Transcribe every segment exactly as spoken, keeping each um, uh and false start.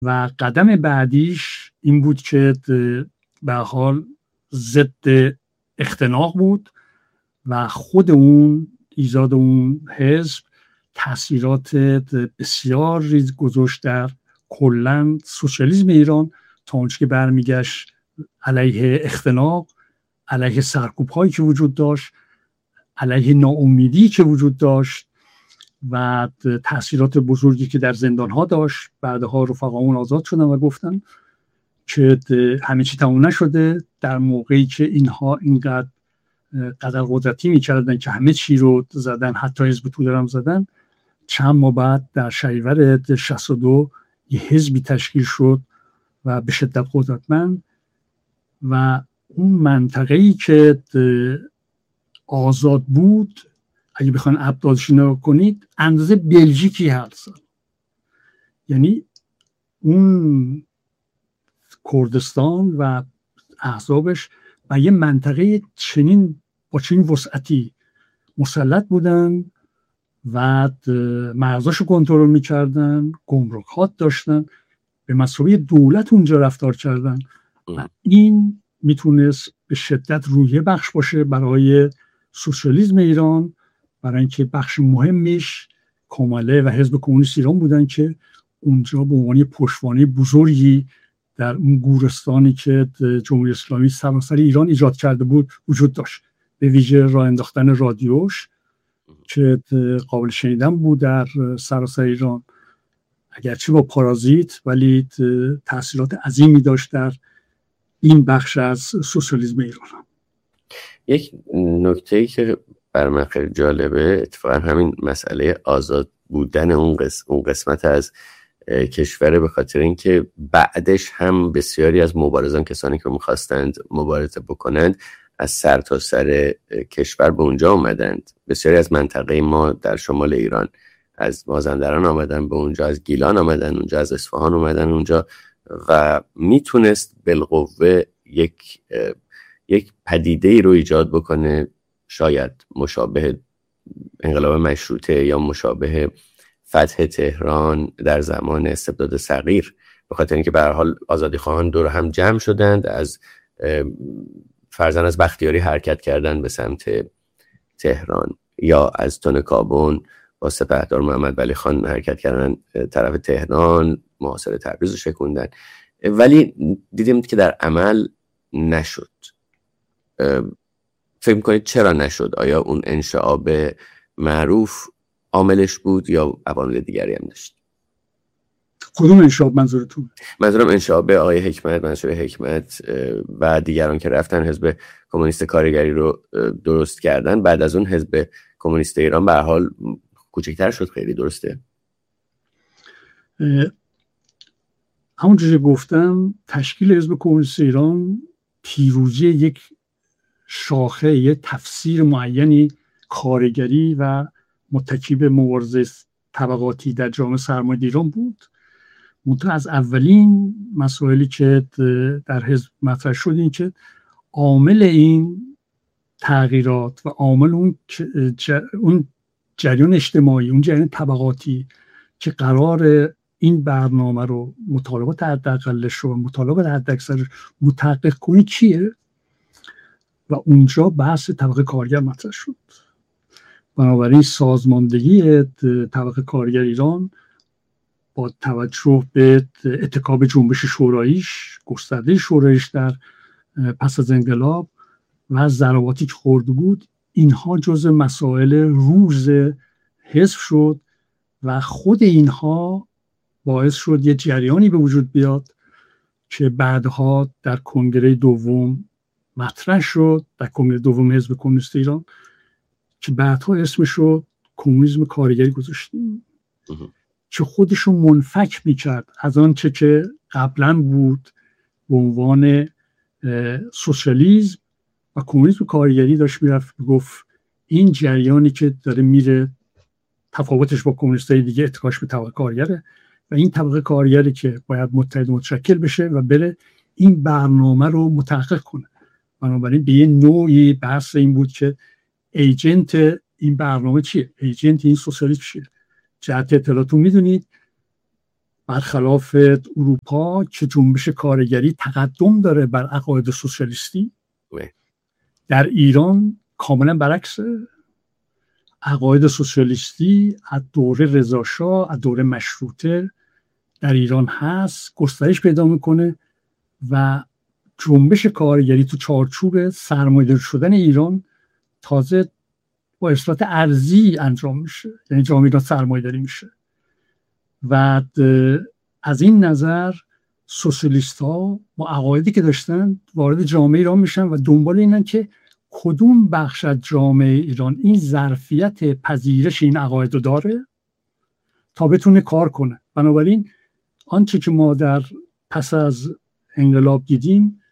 و قدم بعدیش این بود که به حال ضد اختناق بود و خود اون ایجاد اون حزب تأثیرات بسیار ریز گذاشت در کلاً سوسیالیسم ایران تا اونچه که برمیگشت علیه اختناق، علیه سرکوب‌هایی که وجود داشت، علیه ناامیدی که وجود داشت و تأثیرات بزرگی که در زندان‌ها داشت. بعدها رفقامون آزاد شدن و گفتن که همه چی تموم نشده، در موقعی که اینها اینقدر قدر قدرتی می‌کردن که همه چی رو زدن، حتی حزب توده هم زدن. چند ماه بعد در شهریور شصت و دو یه حزبی تشکیل شد و به شدت قدرتمند و اون منطقه‌ای که آزاد بود اگه بخواین ابعادش نگاه کنید اندازه بلژیکی هست. یعنی اون کردستان و احزابش و یه منطقه چنین با چنین وسعتی مسلط بودن و مرزاشو کنترل میکردن، گمرکات داشتن، به مسابقه دولت اونجا رفتار کردن و این میتونست به شدت روحیه بخش باشه برای سوسیالیسم ایران، برای اینکه بخش مهمش کماله و حزب کمونیست ایران بودن که اونجا به عنوان پشتوانه بزرگی در اون گورستانی که جمهوری اسلامی سراسر ایران ایجاد کرده بود وجود داشت. به ویژه راه انداختن رادیوش که قابل شنیدن بود در سراسر ایران، اگرچه با پارازیت، ولی تأثیرات عظیمی داشت در این بخش از سوسیالیسم ایران. یک نکته‌ای که بر من خیلی جالبه اتفاقا همین مسئله آزاد بودن اون قسمت, اون قسمت از کشوره، به خاطر اینکه بعدش هم بسیاری از مبارزان، کسانی که می‌خواستند مبارزه بکنند، از سر تا سر کشور به اونجا اومدند. بسیاری از منطقه ما در شمال ایران از مازندران آمدن به اونجا، از گیلان آمدن اونجا، از اصفهان آمدن اونجا و میتونست بالقوه یک یک پدیده ای رو ایجاد بکنه، شاید مشابه انقلاب مشروطه یا مشابه فتح تهران در زمان استبداد صغیر، به خاطر اینکه به هر حال آزادی خواهان دور هم جمع شدند، از فرزن از بختیاری حرکت کردن به سمت تهران یا از تن کابون با سپهدار محمد ولی خان حرکت کردن طرف تهران، محاصره تبریز رو شکوندن. ولی دیدیم که در عمل نشد. فکر می‌کنید چرا نشد؟ آیا اون انشعاب معروف عاملش بود یا عوامل دیگری هم داشت؟ کدوم انشعاب منظورتون؟ منظورم انشعاب آقای حکمت، منصور حکمت و دیگران که رفتن حزب کمونیست کارگری رو درست کردن. بعد از اون حزب کمونیست ایران به هر حال کوچکتر شد خیلی، درسته؟ همونجوری گفتم تشکیل حزب کمونیست ایران پیروزی یک شاخه، یک تفسیر معینی کارگری و متکی به مبارزه طبقاتی در جامعه سرمایه‌داری ایران بود. منتها از اولین مسائلی که در حزب مطرح شد این که عامل این تغییرات و عامل اون اون جریان اجتماعی، اون جریان طبقاتی که قرار این برنامه رو مطالبات حداقلش رو مطالبات حداکثرش متحقق کنی چیه؟ و اونجا بحث طبقه کارگر مطرح شد. بنابراین سازماندهی طبقه کارگر ایران با توجه به اتکاب جنبش شوراییش، گسترده شوراییش در پس از انقلاب و ضرباتی که خورده بود، اینها جزء مسائل روز حزب شد و خود اینها باعث شد یه جریانی به وجود بیاد که بعدها در کنگره دوم مطرح شد، در کنگره دوم حزب کمونیست ایران، که بعدها اسمش رو کمونیسم کارگری گذاشتیم که خودشو منفک میکرد از آن چه که قبلا بود به عنوان سوسیالیسم و کمونیسم کارگری داشت میرفت گفت این جریانی که داره میره تفاوتش با کمونیستای دیگه اتکاش به طبقه کارگره و این طبقه کارگری که باید متحد متشکل بشه و بره این برنامه رو متحقق کنه. بنابراین به یه نوعی بحث این بود که ایجنت این برنامه چیه؟ ایجنت این سوسیالیسم چیه؟ جهت اطلاعاتون میدونید برخلاف اروپا که جنبش کارگری تقدم داره بر عقاید سوسیالیستی، در ایران کاملا برعکسه. عقاید سوسیالیستی از دوره رضا شاه، از دوره مشروطه در ایران هست، گسترش پیدا میکنه و جنبش کارگری تو چارچوب سرمایه‌داری شدن ایران تازه با اصلاحات ارضی انجام میشه، یعنی جامعه ایران سرمایه‌داری میشه. و از این نظر سوسیالیست ها با عقایدی که داشتن وارد جامعه ایران میشن و دنبال اینن که کدوم بخش از جامعه ایران این ظرفیت پذیرش این عقاید رو داره تا بتونه کار کنه. بنابراین آنچه که ما در پس از انقلاب دیدیم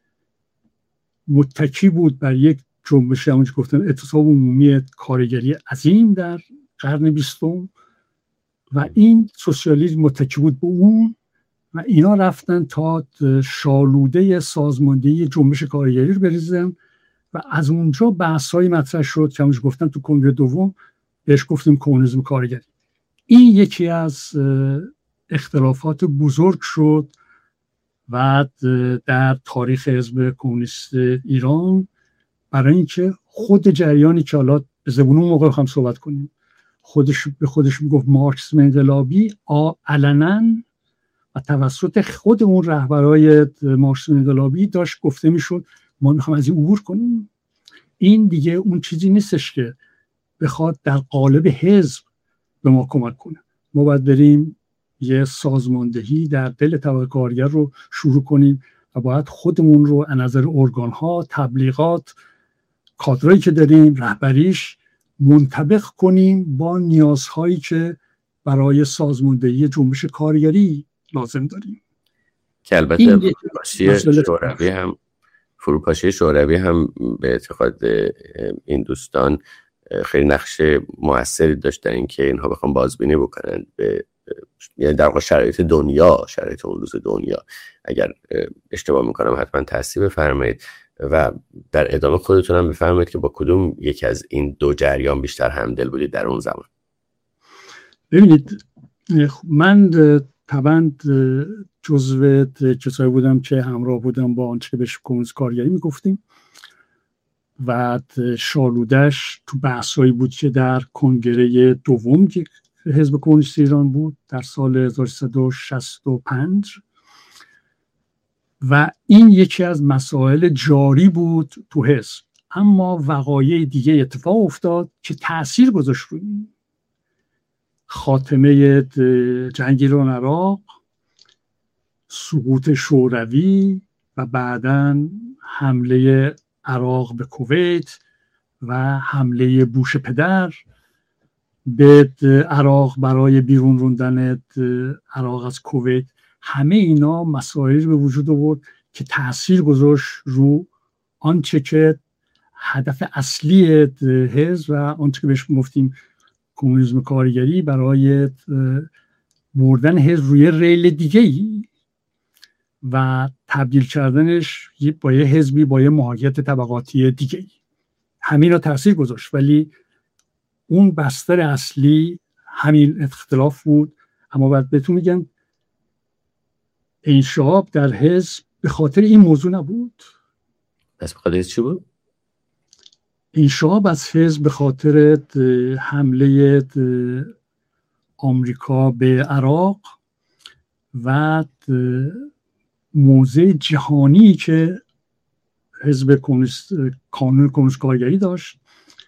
متکی بود بر یک جنبش، همونجور گفتن، اعتصاب عمومی کارگری عظیم در قرن بیستم و این سوسیالیسم متکی بود به اون و اینا رفتن تا شالوده سازماندهی جنبش کارگری رو بریزن و از اونجا بحث‌های مطرح شد که همونجور گفتن تو کنگره دوم بهش گفتیم کمونیسم کارگری. این یکی از اختلافات بزرگ شد و در تاریخ حزب کمونیست ایران، برای اینکه خود جریانی که حالا به زبون اون موقع هم صحبت کنیم خودش به خودش میگفت مارکسیسم انقلابی، علنا و توسط خود اون رهبرای مارکسیسم انقلابی داشت گفته میشد ما میخوایم از این عبور کنیم. این دیگه اون چیزی نیستش که بخواد در قالب حزب به ما کمک کنه. ما باید بریم یه سازماندهی در دل طبقه کارگر رو شروع کنیم و باید خودمون رو از نظر ارگان ها، تبلیغات، کادرایی که داریم، رهبریش منطبق کنیم با نیازهایی که برای سازماندهی جنبش کارگری لازم داریم. که البته فروپاشی شوروی هم فروپاشی شوروی هم به اعتقاد این دوستان خیلی نقش موثری داشت در اینکه اینها بخوام بازبینی بکنن به، یعنی در واقع شرایط دنیا، شرایط اون روز دنیا. اگر اشتباه میکنم حتما تصحیح بفرمایید و در ادامه خودتون هم بفرمایید که با کدوم یکی از این دو جریان بیشتر همدل بودید در اون زمان. ببینید من طبعا جزو کسایی بودم که همراه بودم با آنچه بهش کمونیسم کارگری میگفتیم و شالودش تو بحثایی بود که در کنگره دوم که حزب کمونیست ایران بود در سال هزار و سیصد و شصت و پنج و این یکی از مسائل جاری بود تو حزب. اما وقایع دیگه اتفاق افتاد که تأثیر گذاشت روی این. خاتمه جنگ ایران عراق، سقوط شوروی و بعداً حمله عراق به کویت و حمله بوش پدر به عراق برای بیرون روندن عراق از کویت، همه اینا مسائلی به وجود آورد که تأثیر گذاشت رو آنچه که هدف اصلی حزب و آنچه که بهش گفتیم کمونیسم کارگری برای بردن حزب روی ریل دیگه‌ای و تبدیل کردنش با یه حزبی با یه ماهیت طبقاتی دیگه‌ای، همین را تأثیر گذاشت. ولی اون بستر اصلی همین اختلاف بود. اما بعد بهتون میگم انشعاب در حزب به خاطر این موضوع نبود. بس به خاطر چی بود؟ انشعاب از حزب به خاطر حمله آمریکا به عراق و موضع جهانی که حزب کمونیست کانون کمونیست کارگری داشت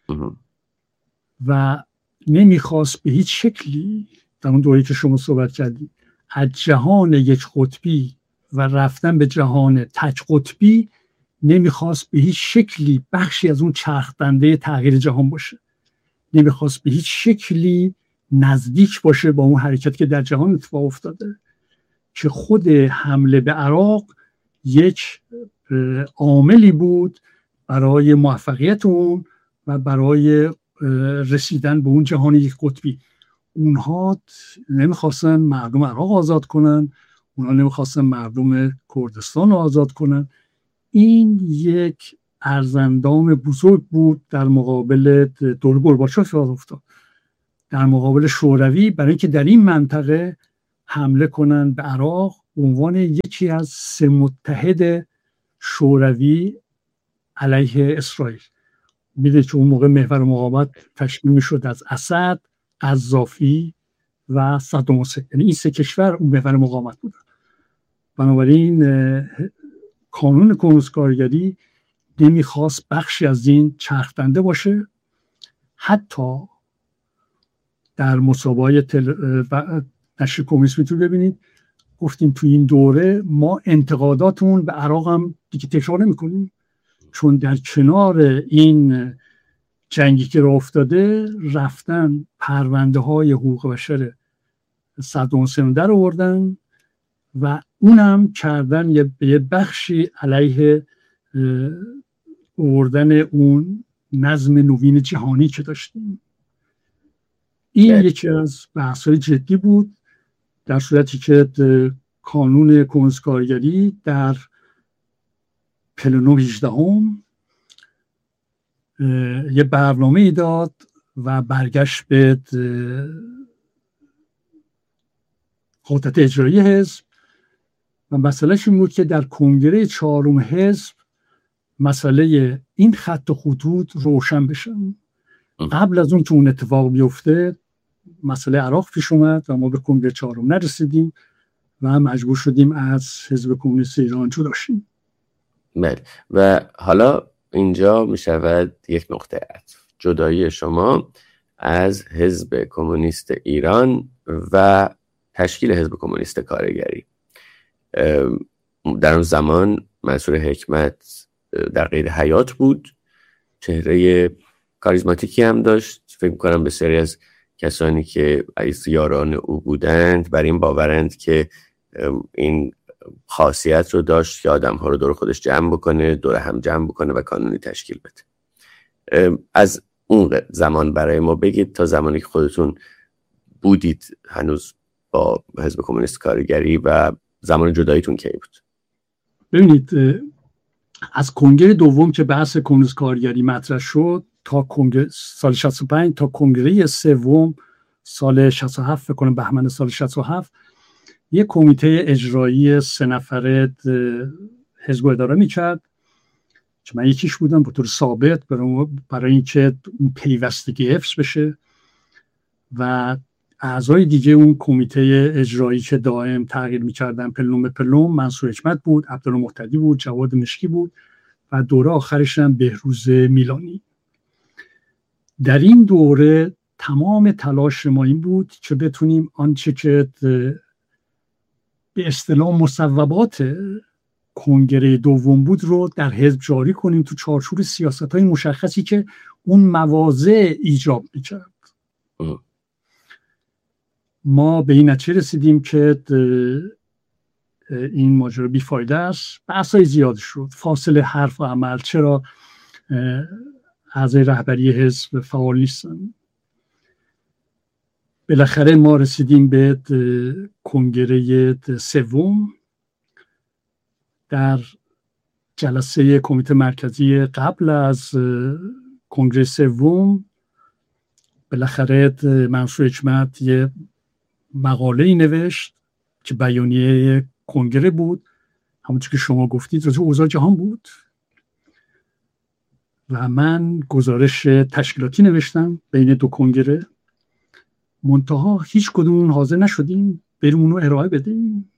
و نمیخواست به هیچ شکلی در اون دوره‌ای که شما صحبت کردید از جهان یک قطبی و رفتن به جهان تک قطبی، نمیخواست به هیچ شکلی بخشی از اون چرخدنده تغییر جهان باشه، نمیخواست به هیچ شکلی نزدیک باشه با اون حرکت که در جهان اتفاق افتاده که خود حمله به عراق یک عاملی بود برای موفقیت اون و برای رسیدن به اون جهان یک قطبی. اونها نمیخواستن مردم عراق آزاد کنن، اونها نمیخواستن مردم کردستان رو آزاد کنن. این یک ارزندام بزرگ بود در مقابل دوره گورباچوف افتاد، در مقابل شوروی، برای اینکه در این منطقه حمله کنن به عراق به عنوان یکی از سه متحد شوروی علیه اسرائیل. میده که اون موقع محور مقاومت تشکیل میشد از اسد، قذافی و صدام حسین، یعنی این سه کشور اون محور مقاومت بودن. بنابراین کانون کنسکارگری نمیخواست بخشی از این چرخدنده باشه. حتی در مسابقه تل... نشر کمونیست میتونید ببینید گفتیم تو این دوره ما انتقاداتمون به عراق هم دیگه تکرار نمی کنیم، چون در کنار این جنگی که راه افتاده رفتن پرونده های حقوق بشر صدام حسین در آوردن و اونم کردن یه بخشی علیه آوردن اون نظم نوین جهانی که داشتیم. این ده. یکی از بحث‌های جدی بود، در صورتی که کانون کنسکارگری در پلنو هجدهم یه برنامه ای داد و برگشت به قدرت اجرایی حزب و مسئلهش این بود که در کنگره چهارم حزب مسئله این خط و خطوط روشن بشن. قبل از اون که اون اتفاق بیفته مسئله عراق پیش اومد و ما به کنگره چهارم نرسیدیم و مجبور شدیم از حزب کمونیست ایران جدا شیم. بله، و حالا اینجا می شود یک نقطه عطف، جدایی شما از حزب کمونیست ایران و تشکیل حزب کمونیست کارگری. در اون زمان منصور حکمت در قید حیات بود، چهره کاریزماتیکی هم داشت. فکر می‌کنم بسیاری از کسانی که از یاران او بودند بر این باورند که این خاصیت رو داشت که آدم‌ها رو دور خودش جمع بکنه، دور هم جمع بکنه و کانونی تشکیل بده. از اون زمان برای ما بگید تا زمانی که خودتون بودید هنوز با حزب کمونیست کارگری و زمان جداییتون کی بود؟ ببینید، از کنگره دوم که بحث کمونیست کارگری مطرح شد تا کنگره سال شصت و پنج تا کنگره سوم سال شصت و هفت، فکر کنم بهمن سال شصت و هفت، یک کمیته اجرایی سه نفره حزب اداره میکرد که من یکیش بودم به طور ثابت برای اینکه اون پیوستگی حفظ بشه و اعضای دیگه اون کمیته اجرایی که دائم تغییر میکردن پلوم به پلوم منصور حکمت بود، عبدالمهتدی بود، جواد مشکی بود و دوره آخرش هم بهروز میلانی. در این دوره تمام تلاش ما این بود که بتونیم آنچه که به اصطلاح مصوبات کنگره دوم بود رو در حزب جاری کنیم تو چارچوب سیاست‌های مشخصی که اون مواضع ایجاب می‌کرد. ما به این نتیجه رسیدیم که این ماجرا بیفایده است. بحث‌های زیاد شد، فاصله حرف و عمل، چرا اعضای رهبری حزب فعال نیستن. بالاخره ما رسیدیم به کنگره سوم. در جلسه کمیته مرکزی قبل از کنگره سوم بالاخره منصور حکمت یه مقاله‌ای نوشت که بیانیه کنگره بود، همونطور که شما گفتید راجع به اوضاع جهان بود و من گزارش تشکیلاتی نوشتم بین دو کنگره. منتها هیچ کدوم حاضر نشدیم بریم اونو ارائه بدیم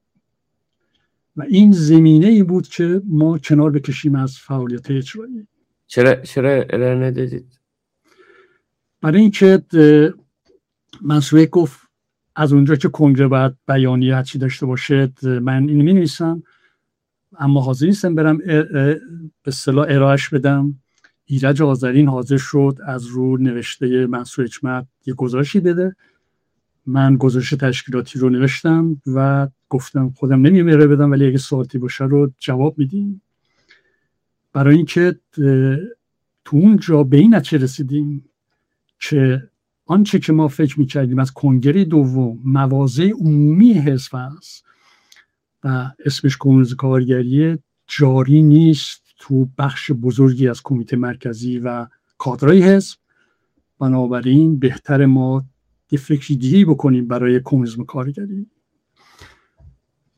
و این زمینه ای بود که ما کنار بکشیم از فعالیت اجرایی. چرا چرا ارائه ندادید؟ برای اینکه منصور گفت از اونجا که کنگره باید بیانیه هرچی داشته باشه من اینو می نویسم، اما حاضر نیستم برم به اصطلاح ارائهش بدم. ایرج آذرین حاضر شد از رو نوشته منصور حکمت یه گزارشی بده. من گزارش تشکیلاتی رو نوشتم و گفتم خودم نمیام ارائه بدم ولی اگه سوالی باشه رو جواب میدیم. برای اینکه تو اونجا به این نتیجه رسیدیم که آنچه که ما فکر میکردیم از کنگره دوم مواضع عمومی حزب است و اسمش کمونیسم کارگری جاری نیست تو بخش بزرگی از کمیته مرکزی و کادرهای حزب. بنابراین بهتر ما یه فکری دیگه بکنیم برای کمونیسم کارگری.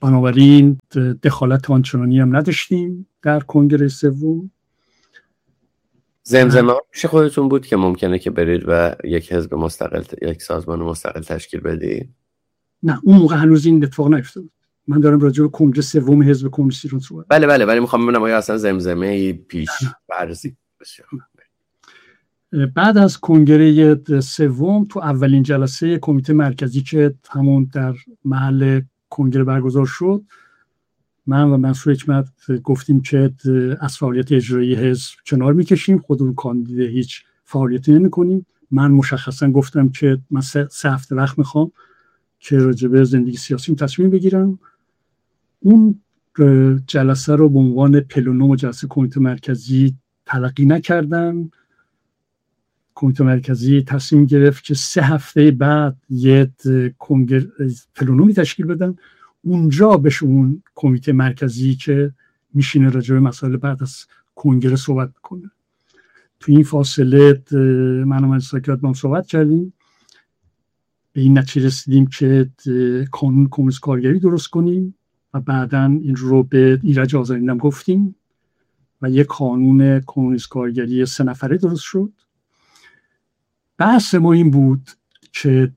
بنابراین دخالت آنچنانی هم نداشتیم در کنگره سوم. زمزمه پیش خودتون بود که ممکنه که برید و یک حزب مستقل، یک سازمان مستقل تشکیل بدید؟ نه، اون موقع هنوز این اتفاق نیفتاد. من دارم راجع به کنگره سوم حزب کمونیستی رو صحبت. بله بله ولی میخوام ببینم آیا اصلا زمزمه پیش ورزی بشه. بعد از کنگره سوم تو اولین جلسه کمیته مرکزی که همون در محل کنگره برگزار شد، من و منصور حکمت گفتیم که از فعالیت اجرایی حزب کنار میکشیم، خودمون کاندید هیچ فعالیتی نمیکنیم. من مشخصا گفتم که من سه هفته وقت میخوام که راجع به زندگی سیاسیم تصمیم بگیرم. اون جلسه رو به عنوان پلنوم جلسه کمیته مرکزی تلقی نکردن. کمیته مرکزی تصمیم گرفت که سه هفته بعد یه کنگره پلنومی تشکیل بدن، اونجا بشه اون کمیته مرکزی که میشینه راجع به مسائل بعد از کنگره صحبت کنه. تو این فاصله من و مجلس حکومت با هم صحبت کردیم، به این نتیجه رسیدیم که قانون کمونیست کارگری درست کنیم و بعداً این رو به ایرج آذرین هم گفتیم و یک قانون کمونیست کارگری سه نفره درست شد. بحث ما این بود که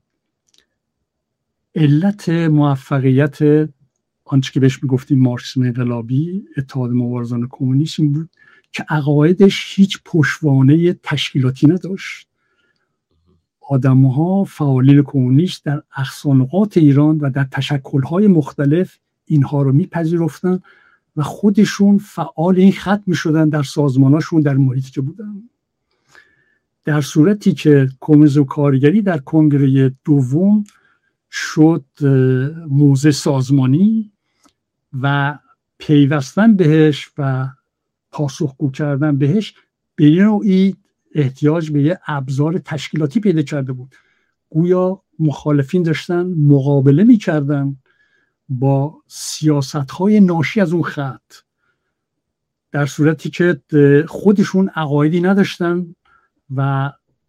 علت موفقیت آنچه که بهش میگفتیم مارکسیسم انقلابی، اتحاد مبارزان کمونیست، این بود که عقایدش هیچ پشتوانه تشکیلاتی نداشت. آدم‌ها، فعالین کمونیست در اقصانقاط ایران و در تشکل‌های مختلف اینها رو میپذیرفتن و خودشون فعال این خط میشدن در سازماناشون، در محیطی که بودن. در صورتی که کمونیسم کارگری در کنگره دوم شد موضع سازمانی و پیوستن بهش و پاسخگو کردن بهش به نوعی احتیاج به یه ابزار تشکیلاتی پیدا کرده بود. گویا مخالفین داشتن مقابله می‌کردن با سیاست‌های ناشی از اون خط، در صورتی که خودشون عقایدی نداشتن و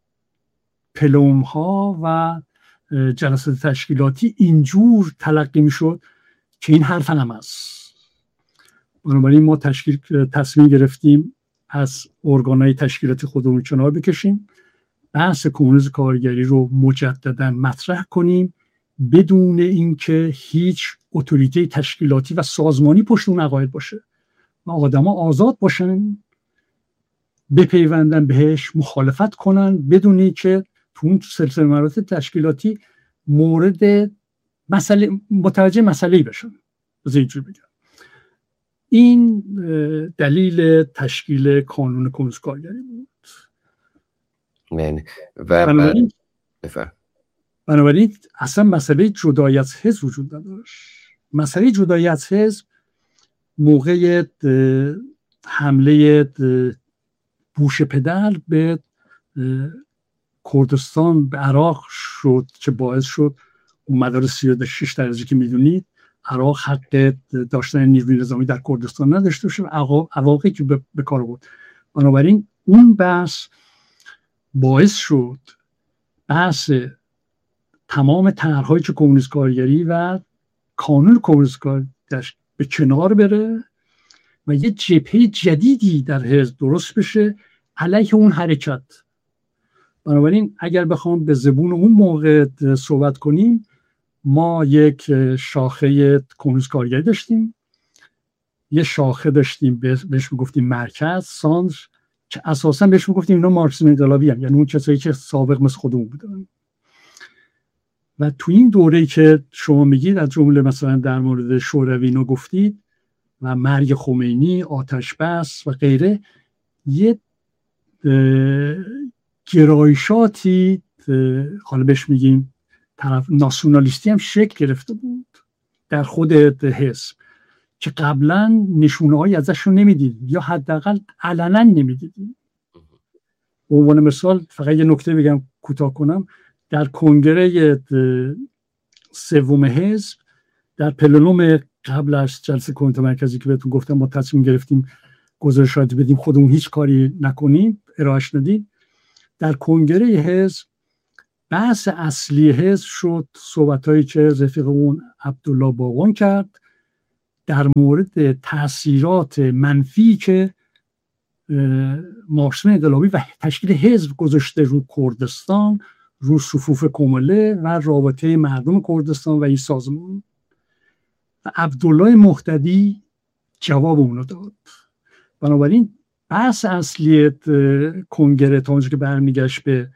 پلوم‌ها و جلسات تشکیلاتی اینجور تلقی می‌شد که این حرف هم هست. بنابراین ما تشکیل تصمیم گرفتیم از ارگان‌های تشکیلاتی خودمون کنار بکشیم، بحث کمونیسم کارگری رو مجددا مطرح کنیم بدون اینکه هیچ اتوریته تشکیلاتی و سازمانی پشت اون عقاید باشه و آدم‌ها آزاد باشن، بپیوندن بهش، مخالفت کنن بدون اینکه تو اون سلسله مراتب تشکیلاتی مورد مسئله متوجه مسئله‌ای بشن. از اینجوری بگم این دلیل تشکیل قانون کمونیسم کارگری بود. من و بنابراین, بفر. بنابراین اصلا مسئله جدایی از حزب وجود نداشت. مسئله جدایی از حزب موقع حمله بوش پدر به کردستان، به عراق شد که باعث شد اون مدار سی و شش درجه که میدونید عراق حق داشتن نیروی نظامی در کردستان نداشته باشه و عواقبی که به کار بود. بنابراین اون بحث باعث شد بحث تمام طرح‌هایی که کمونیسم کارگری و کانون کمونیسم کارگری به کنار بره و یه جبهه جدیدی در حزب درست بشه علیه اون حرکت. بنابراین اگر بخوام به زبون اون موقع صحبت کنیم، ما یک شاخه کمونیسم کارگری داشتیم، یه شاخه داشتیم بهش میگفتیم مرکز سانتر که اساسا بهش میگفتیم اینا مارکسیسم انقلابی هم، یعنی اون کسایی که سابق مثل خودمون بودن. و تو این دوره‌ای که شما میگید از جمله مثلا در مورد شوروی اینو گفتید و مرگ خمینی، آتش بس و غیره، یه گرایشاتی حالا بهش میگیم طرف ناسیونالیستی هم شکل گرفته بود در خود حزب که قبلا نشونه‌هایی ازش رو نمیدید یا حداقل علنا نمیدیدیم. به عنوان مثال فقط یه نکته بگم کوتاه کنم، در کنگره سوم حزب در پلنوم قبل از جلسه کمیته مرکزی که بهتون گفتم ما تصمیم گرفتیم گزارشات بدیم، خودمون هیچ کاری نکنیم، ارائهش ندیم. در کنگره حزب بحث اصلی حزب شد صحبتایی که رفیقمون عبدالله باقون کرد در مورد تأثیرات منفی که مارکسیسم انقلابی و تشکیل حزب گذاشته رو کردستان، رو صفوف کمله و رابطه مردم کردستان و این سازمان. و عبدالله مهتدی جواب اونو داد. بنابراین بحث اصلی کنگره تا اونجا که برمیگشت به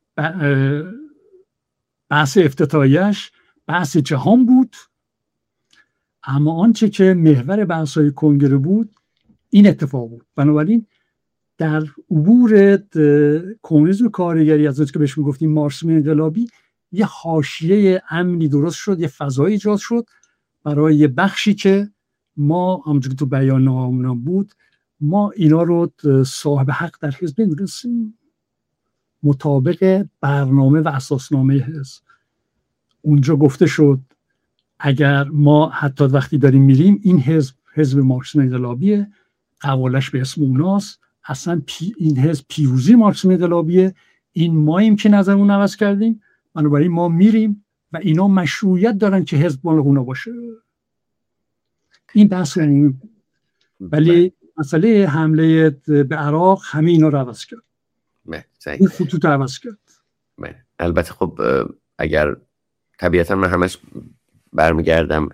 بحث افتتاحیش بحث جهان بود، اما آنچه که محور بحث‌های کنگره بود این اتفاق بود. بنابراین در عبور کمونیسم کارگری از اونجا که بهش میگفتیم مارکسیسم انقلابی، یه حاشیه امنی درست شد، یه فضای ایجاد شد برای یه بخشی که ما همونجور که تو بیاننامه‌مون بود ما اینا رو صاحب حق در حزب نمی‌دونستیم مطابق برنامه و اساسنامه حزب. اونجا گفته شد اگر ما حتی وقتی داریم میریم این حزب حزب مارکسیسم انقلابیه، قوالش به اسم اوناست، اصلا پی این حزب پیروزی مارکسیسم انقلابیه، این ماییم که نظرمون عوض کردیم، بنابراین ما میریم و اینا مشروعیت دارن که حزب مال اونا باشه. این بحث یعنی ولی مسئله حمله به عراق همه اینا رو عوض کرد. این خطوط عوض کرد. البته خب اگر طبیعتا من همش برمیگردم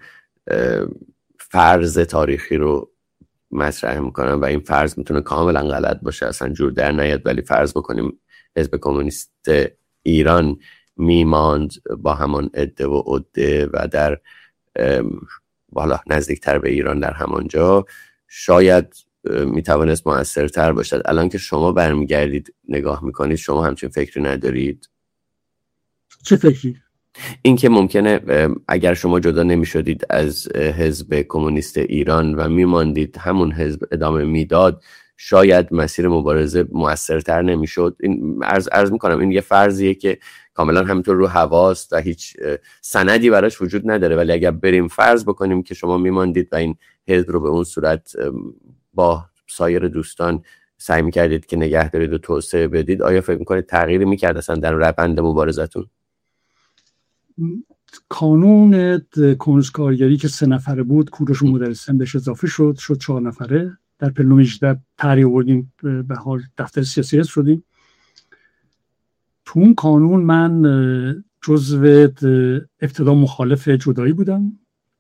فرض تاریخی رو مطرح میکنم و این فرض میتونه کاملا غلط باشه، اصلا جور در نیاد، ولی فرض بکنیم حزب کمونیست ایران میماند با همان عده و عده و در بالا نزدیکتر به ایران در همانجا، شاید میتوانست مؤثرتر باشد. الان که شما برمیگردید نگاه میکنید، شما همچین فکری ندارید؟ چه فکری؟ این که ممکنه اگر شما جدا نمیشدید از حزب کمونیست ایران و میماندید همون حزب ادامه میداد، شاید مسیر مبارزه مؤثرتر نمیشد. این عرض عرض میکنم این یه فرضیه که کاملا همینطور رو حواست و هیچ سندی براش وجود نداره، ولی اگر بریم فرض بکنیم که شما میماندید و این حزب رو به اون صورت با سایر دوستان سعی میکردید که نگه دارید و توسعه بدید، آیا فکر میکنید تغییری میکرد اصلا در روند مبارزتون؟ کانون کمونیست کارگری که سه نفره بود، کوروش مدرسان بهش اضافه شد شد چهار نفره. در پلنوم هجده طرحی آوردیم، به حال دفتر سیاسی حزب شدیم. تو اون کانون من جزو ابتدا مخالف جدایی بودم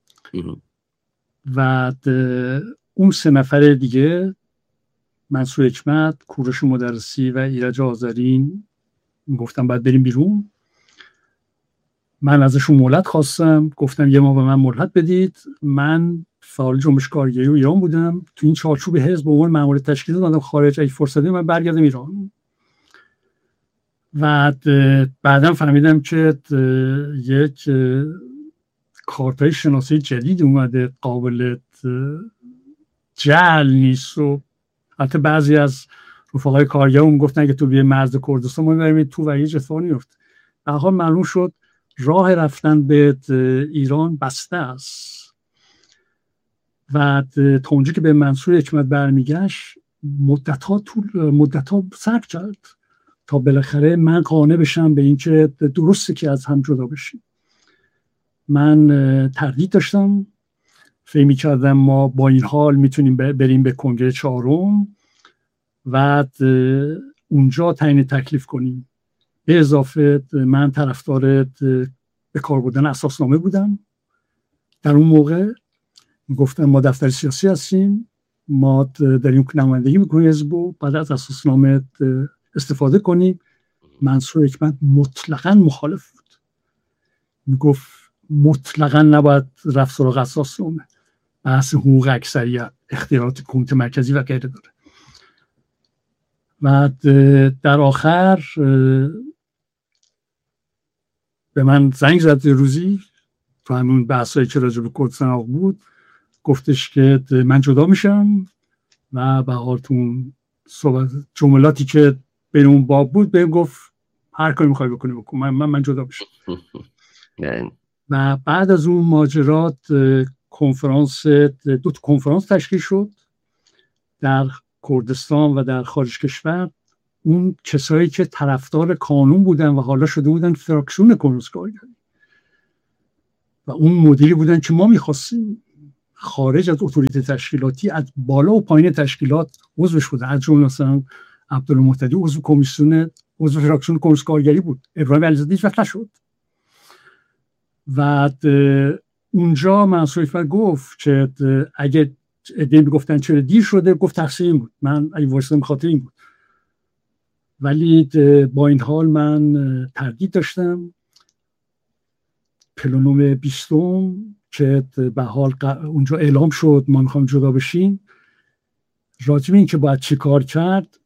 و اون سه نفر دیگه منصور حکمت، کوروش مدرسی و ایرج آذرین گفتم باید بریم بیرون. من ازشون مهلت خواستم، گفتم یه ماه به من مهلت بدید. من فعال جنبش کارگری و ایران بودم، تو این چارچوب حزب به عنوان مأمور تشکیلات اومدم خارج، اگه فرصت من برگردم ایران. و بعدم فهمیدم که یک کارتای شناسی جدید اومده، قابل جعل نیست. و حتی بعضی از رفقای کارگرم گفتن اگه تو بیای مرز کردستان ما بریم تو و هیچ اتفاقی نیفته. در حال معلوم شد راه رفتن به ایران بسته است و تا اونجا که به منصور حکمت برمیگشت مدت‌ها طول مدت‌ها صبر کرد تا بالاخره من قانع بشم به اینکه درسته که از هم جدا بشیم. من تردید داشتم، فکر می‌کردم ما با این حال میتونیم بریم به کنگره چهارم و اونجا تعیین تکلیف کنیم. به اضافه من طرفدار به کار بردن اساسنامه بودم. در اون موقع گفتم ما دفتر سیاسی هستیم، ما داریم نمایندگی میکنیم حزب و بعد از اساسنامه استفاده کنیم. منصور حکمت مطلقاً مخالف بود، میگفت مطلقاً نباید رفت سراغ اساسنامه، بحث حقوق اکثریت، اختیارات کمیته مرکزی و غیره داره. و در آخر به من زنگ زد روزی تو همون بحثایی که راجع به کردستان بود، گفتش که من جدا میشم و به حال تو صحبت جملاتی که بین اون باب بود بهم گفت هر کاری میخوای بکنی بکن، من من, من جدا بشم. و بعد از اون ماجرات کنفرانس دو تا کنفرانس تشکیل شد در کردستان و در خارج کشور. اون کسایی که طرفدار کانون بودن و حالا شده بودن فراکسیون کمونیست کارگری و اون مدیری بودن که ما میخواستیم، خارج از اتوریته تشکیلاتی از بالا و پایین تشکیلات عضو شده، از جمله مثلا عبدالمهتدی عضو کمیسیون عضو فراکسیون کمونیست کارگری بود، ابراهیم علیزاده هیچ وقت نشد. و اونجا منصور حکمت گفت که اگه ایده میگفتن چرا دیر شده، گفت تقصیر این بود، من اگه وایسادم خاطر این بود. ولی با این حال من تردید داشتم. پلنوم بیستم که به حال اونجا اعلام شد ما میخوام جدا بشیم، راجب این که باید چی کار کرد،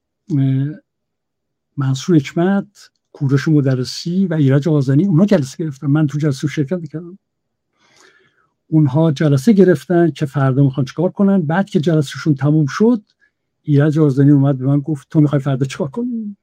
منصور حکمت، کوروش مدرسی و ایرج آذنی اونا جلسه گرفتن. من تو جلسه شرکت میکردم. اونها جلسه گرفتن که فردا میخوان چیکار کنن. بعد که جلسهشون تموم شد، ایرج آذنی اومد به من گفت تو میخوای فردا چیکار کنی؟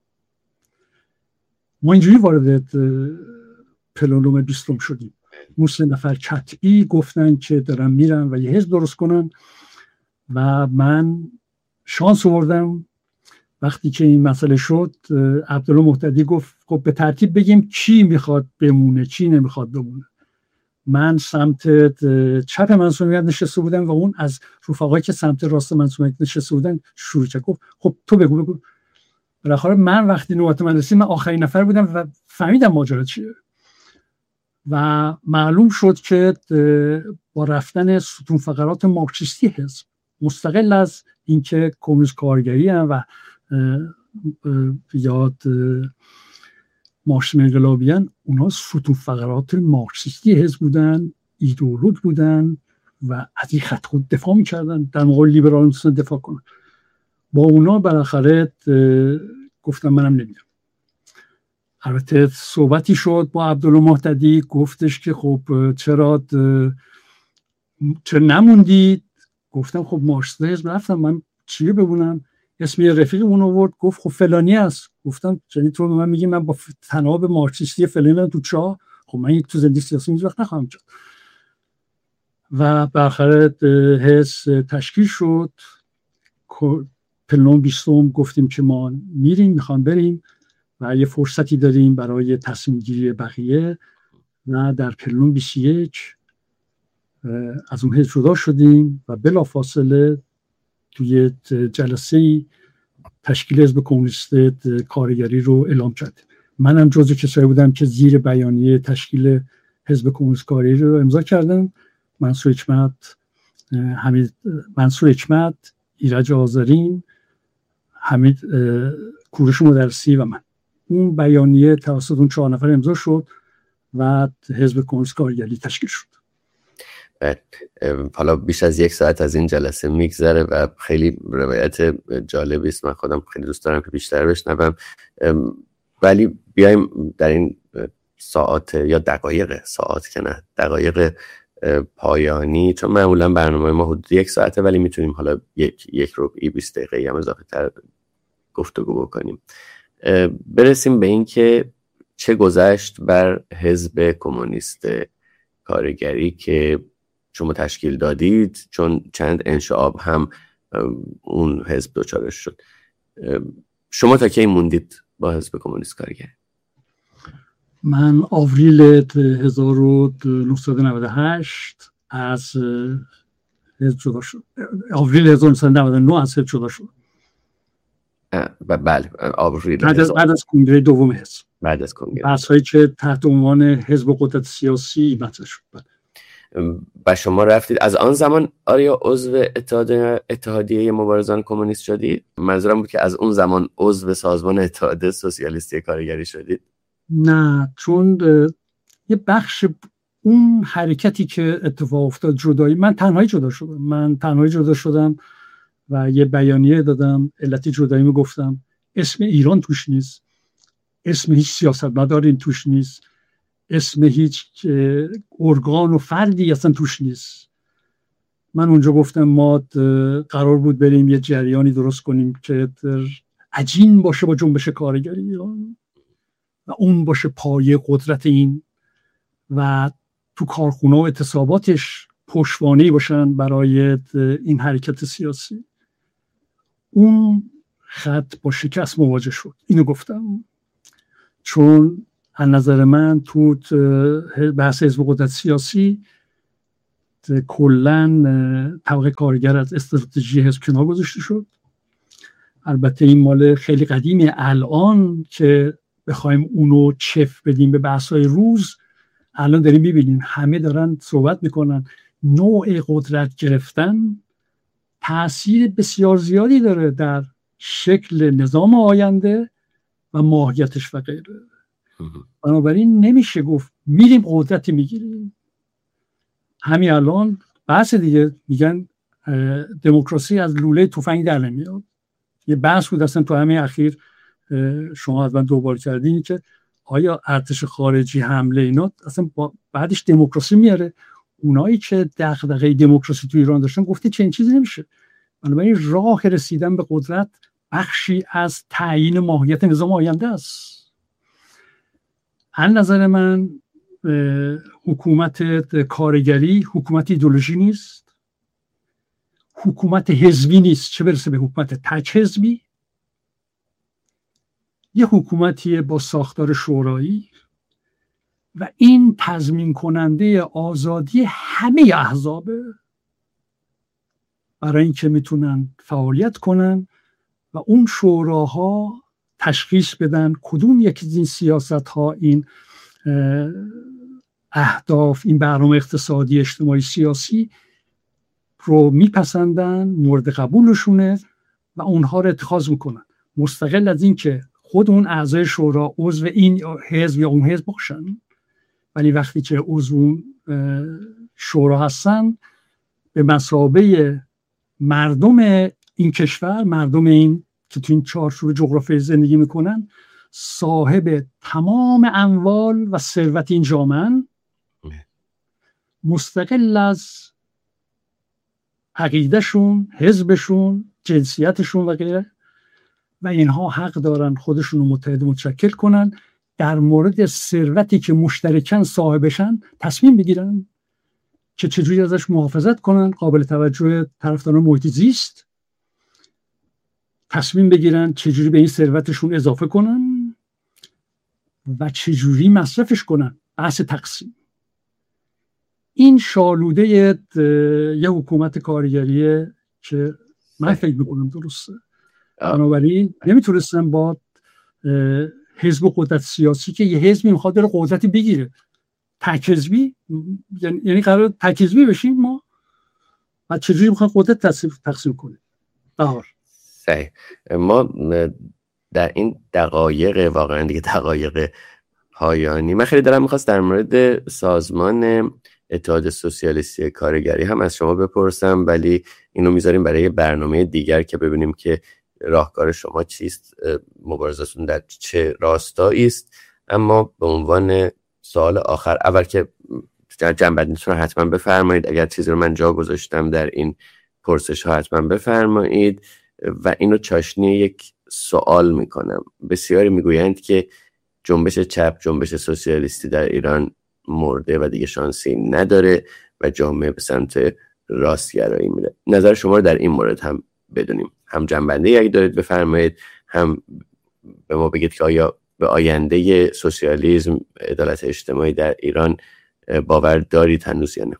ما اینجوری وارد پلنوم بیستم شدیم. اون سه نفر کتبی گفتن که دارن میرن و یه حزب درست کنن و من شانس آوردم. وقتی که این مسئله شد، عبدالله مهتدی گفت خب به ترتیب بگیم چی میخواد بمونه چی نمیخواد بمونه. من سمت چپ منصور نشسته بودم و اون از رفقایی که سمت راست منصور نشسته بودن شروع کرد گفت خب تو بگو بگو. بالاخره من وقتی نوبت من رسید، من آخرین نفر بودم و فهمیدم ماجرا چیه و معلوم شد که با رفتن ستون فقرات مارکسیستی حزب، مستقل از اینکه کمونیست کارگری هم و یاد مارکسیسم انقلابی ان، اونها ستون فقرات مارکسیستی حزب بودن، ایدئولوگ بودن و از این خط خود دفاع میکردن، در مقابل لیبرال میتونن دفاع کنن. با اونا بالاخره گفتم منم نمیدونم. البته صحبتی شد با عبدالله مهتدی، گفتش که خب چرا چرا نموندید؟ گفتم خب مارکسیست حزب رفتم، من چیه ببونم؟ اسم یه رفیقمون آورد، گفت خب فلانی است. گفتم یعنی تو به من میگی من با تناب مارکسیستی فلانی تو چاه؟ خب من تو زندگی سیاسی هیچ وقت نخواهم شد. و بالاخره حزب تشکیل شد. پلنوم بیستم گفتیم که ما میریم، میخوام بریم و یه فرصتی داریم برای تصمیم گیری بقیه. و در پلنوم بیست و یک از اون حزب جدا شدیم و بلافاصله توی جلسه تشکیل حزب کمونیست کارگری رو اعلام کردیم. منم جزو کسایی بودم که زیر بیانیه تشکیل حزب کمونیست کارگری رو امضا کردم. منصور حکمت، حمید منصور حکمت، ایرج آذرین، حمید کوروش مدرسی و من. اون بیانیه توسط اون چهار نفر امضا شد و حزب کمونیست کارگری تشکیل شد. حالا بیش از یک ساعت از این جلسه میگذره و خیلی روایت جالبی است. من خودم خیلی دوست دارم که بیشتر بشنوم، ولی بیایم در این ساعات یا دقایق ساعت که نه دقایق پایانی، چون معمولا برنامه ما حدود یک ساعته ولی میتونیم حالا یک یک ربعی بیست دقیقه هم اضافه تر گفتگو بکنیم، برسیم به این که چه گذشت بر حزب کمونیست کارگری که شما تشکیل دادید، چون چند انشعاب هم اون حزب دوچارش شد. شما تا کی موندید با حزب کمونیست کارگری؟ من آوریل هزار و نهصد و نود و هشت از حزب جدا شد. آوریل هزار و نهصد و نود و نه از حزب جدا شد. بله، آوریل بعد از بعد از کنگره دوم حزب. بعد از کنگره. بحث‌هایی که تحت عنوان حزب قدرت سیاسی مطرح شد. و شما رفتید از آن زمان آیا عضو اتحادیه اتحادیه مبارزان کمونیست شدید؟ منظورم بود که از اون زمان عضو سازمان اتحاد سوسیالیستی کارگری شدید؟ نه، چون یه بخش اون حرکتی که اتفاق افتاد جدایی، من تنهایی جدا شدم. من تنهایی جدا شدم و یه بیانیه دادم، علت جداییمو گفتم. اسم ایران توش نیست، اسم هیچ سیاستمداری توش نیست، اسم هیچ ارگان و فردی اصلا توش نیست. من اونجا گفتم ما قرار بود بریم یه جریانی درست کنیم که عجین باشه با جنبش کارگری ایران و اون باشه پایه قدرت این و تو کارخونه و اعتصاباتش پشتوانه‌ای باشن برای این حرکت سیاسی. اون خط با شکست مواجه شد. اینو گفتم چون از نظر من تو بحث حزب قدرت سیاسی کلن طبقه کارگر از استراتژی حزب کنار گذاشته شد. البته این مال خیلی قدیمی. الان که بخوایم اونو چف بدیم به بحث‌های روز، الان داریم می‌بینیم همه دارن صحبت میکنن نوع قدرت گرفتن تأثیر بسیار زیادی داره در شکل نظام آینده و ماهیتش و غیره. بنابراین نمیشه گفت میریم قدرتی میگیریم. همین الان بحث دیگه میگن دموکراسی از لوله تفنگ در نمیاد. یه بحث بود اصلا تو همین اخیر شما حتما دوباره کردین که آیا ارتش خارجی حمله اینا اصلا بعدش دموکراسی میاره؟ اونایی که دغدغه دموکراسی تو ایران داشتن گفته چنین چیزی نمیشه. بنابراین راه رسیدن به قدرت بخشی از تعیین ماهیت نظام آینده است. از نظر من حکومت کارگری حکومت ایدئولوژی نیست، حکومت حزبی نیست، چه برسه به حکومت تک حزبی. یه حکومتی با ساختار شورایی و این تضمین کننده آزادی همه احزابه برای اینکه میتونن فعالیت کنن و اون شوراها تشخیص بدن کدوم یکی از این سیاست ها، این اهداف، این برنامه اقتصادی اجتماعی سیاسی رو میپسندن، مورد قبولشونه و اونها رو اتخاذ میکنن، مستقل از این که خود اون اعضای شورا عضو این حزب یا اون حزب باشن. ولی وقتی که عضو اون شورا هستن به مثابه مردم این کشور، مردم این که تو این چارچوب جغرافیایی زندگی میکنن، صاحب تمام اموال و ثروت این جامعه، مستقل از عقیدهشون، حزبشون، جنسیتشون و غیره، و اینها حق دارن خودشون رو متحد متشکل کنن، در مورد ثروتی که مشترکاً صاحبشن تصمیم بگیرن که چجوری ازش محافظت کنن. قابل توجه طرفداران محیط زیست، تصمیم بگیرن چجوری به این ثروتشون اضافه کنن و چجوری مصرفش کنن. بحث تقسیم. این شالوده یه حکومت کارگریه که من فکر میکنم درسته. بنابراین نمیتونستم با حزب و قدرت سیاسی که یه حزبی میخواد داره قدرتی بگیره تک حزبی، یعنی قرار تک حزبی بشیم ما و چجوری میخواد قدرت تقسیم کنیم. بهار صحیح. ما در این دقایق واقعا دیگه دقایق پایانی، من خیلی دارم میخواست در مورد سازمان اتحاد سوسیالیستی کارگری هم از شما بپرسم، ولی اینو میذاریم برای برنامه دیگر که ببینیم که راهکار شما چیست، مبارزتون در چه راستایی است. اما به عنوان سوال آخر، اول که جنبندیتون رو حتما بفرمایید، اگر چیزی رو من جا گذاشتم در این پرسش ها حتما بفرمایید، و اینو چاشنی یک سوال میکنم. بسیاری میگویند که جنبش چپ، جنبش سوسیالیستی در ایران مرده و دیگه شانسی نداره و جامعه به سمت راستگرایی میره. نظر شما رو در این مورد هم بدونیم. هم جنبنده اگه دارید بفرمایید، هم به ما بگید که آیا به آینده سوسیالیسم، عدالت اجتماعی در ایران باور دارید هنوز یا نه؟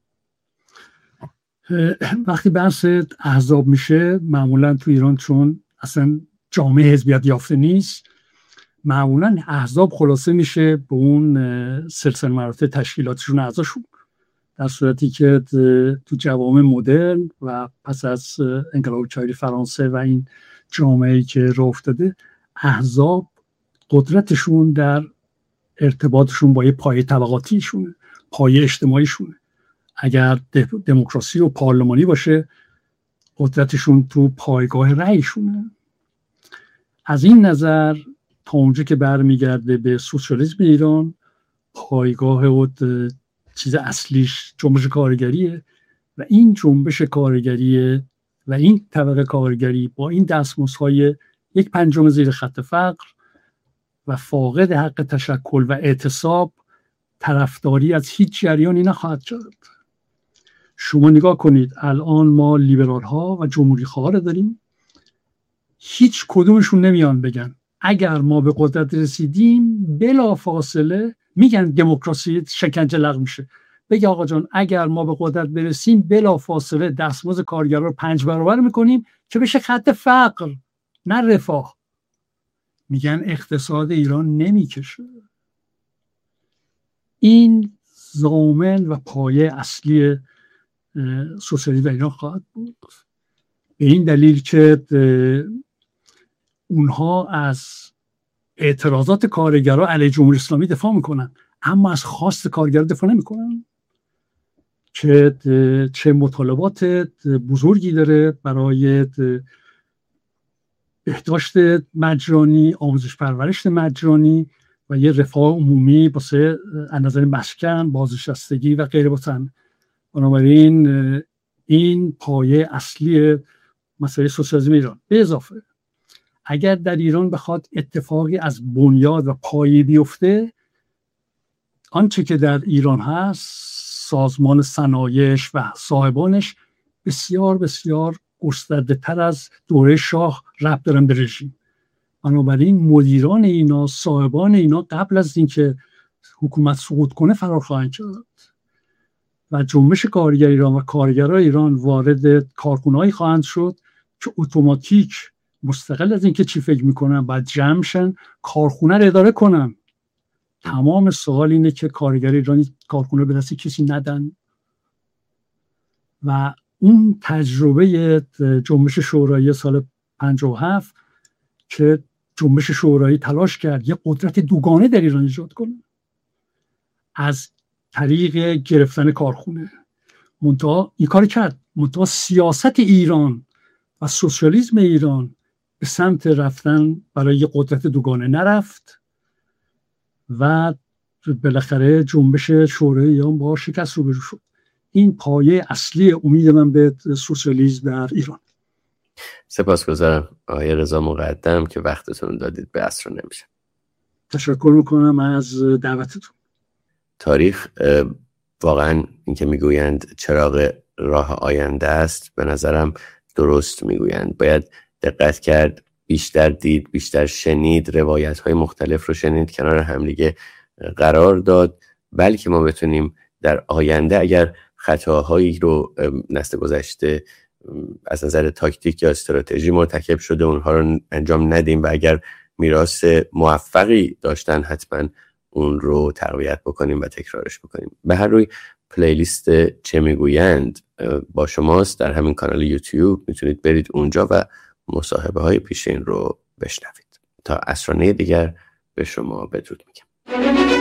وقتی بحث احزاب میشه، معمولا تو ایران چون اصلا جامعه حزبیت یافته نیست، معمولا احزاب خلاصه میشه به اون سلسله مراتب تشکیلاتشون، اعضاشون. در صورتی که تو جوامع مدرن و پس از انقلاب چای فرانسه و این جامعه‌ای که راه افتاده، احزاب قدرتشون در ارتباطشون با یه پایه طبقاتیشونه، پایه اجتماعیشونه. اگر دموکراسی و پارلمانی باشه، قدرتشون تو پایگاه رأیشونه. از این نظر تا اونجا که برمیگرده به سوسیالیسم ایران، پایگاه و چیز اصلیش جنبش کارگریه و این جنبش کارگریه و این طبقه کارگری با این دستمزدهای یک پنجم زیر خط فقر و فاقد حق تشکل و اعتصاب طرفداری از هیچ جریانی نخواهد کرد. شما نگاه کنید، الان ما لیبرال ها و جمهوری خواه رو داریم، هیچ کدومشون نمیان بگن اگر ما به قدرت رسیدیم بلا فاصله، میگن دموکراسی شکنجه لغو میشه، بگه آقا جان اگر ما به قدرت برسیم بلا فاصله دستمزد کارگرا رو پنج برابر میکنیم که بشه خط فقر نه رفاه. میگن اقتصاد ایران نمیکشه. این ضامن و پایه اصلی سوسیالیسم در ایران خواهد بود، به این دلیل که اونها از اعتراضات کارگرها علیه جمهوری اسلامی دفاع میکنن اما از خواست کارگرها دفاع نمیکنن که چه مطالبات بزرگی داره برای بهداشت مجانی، آموزش پرورش مجانی و یه رفاه عمومی واسه از نظر مسکن، بازنشستگی و غیره واسه. بنابراین این پایه اصلی مسئله سوسیالیسم ایران. به اضافه اگر در ایران بخواد اتفاقی از بنیاد و پایه بیفته، آنچه که در ایران هست سازمان صنایعش و صاحبانش بسیار بسیار گسترده تر از دوره شاه ربط دارن به رژیم. بنابراین مدیران اینا، صاحبان اینا قبل از اینکه حکومت سقوط کنه فرار خواهند شد و جنبش کارگر ایران و کارگرای ایران وارد کارخونه‌ای خواهند شد که اتوماتیک مستقل از اینکه چی فکر میکنن بعد جمع شن کارخونه رو اداره کنن. تمام سوال اینه که کارگر ایرانی کارخونه به دست کسی ندن و اون تجربه جنبش شورایی سال پنجاه و هفت که جنبش شورایی تلاش کرد یه قدرت دوگانه در ایران ایجاد کنه از طریق گرفتن کارخونه، منتها این کار کرد، منتها سیاست ایران و سوسیالیسم ایران به سمت رفتن برای قدرت دوگانه نرفت و بالاخره جنبش شورایی ایران با شکست روبرو شد. این پایه اصلی امید من به سوسیالیسم در ایران. سپاسگزارم آقای رضا مقدم که وقتتون دادید. به عصر نمیشه. تشکر میکنم از دعوتتون. تاریخ واقعا این که میگویند چراغ راه آینده است به نظرم درست میگویند. باید دقت کرد، بیشتر دید، بیشتر شنید، روایت های مختلف رو شنید، کنار همدیگه قرار داد، بلکه ما بتونیم در آینده اگر خطاهایی رو نسل گذشته از نظر تاکتیک یا استراتژی مرتکب شده اونها رو انجام ندیم و اگر میراث موفقی داشتن حتما اون رو تقویت بکنیم و تکرارش بکنیم. به هر روی پلیلیست چه میگویند با شماست در همین کانال یوتیوب، میتونید برید اونجا و مصاحبه های پیشین رو بشنوید. تا عصرانه دیگر به شما بدرود میگم.